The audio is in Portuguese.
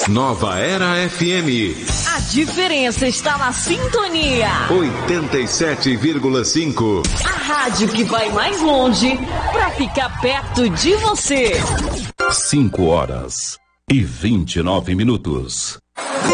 Nova Era FM. A diferença está na sintonia. 87,5. A rádio que vai mais longe para ficar perto de você. 5 horas e 29 minutos.